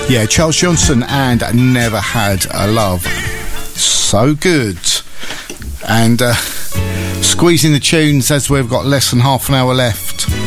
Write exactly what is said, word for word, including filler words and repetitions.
Yeah, Charles Johnson and Never Had a Love. So good. And uh, squeezing the tunes as we've got less than half an hour left.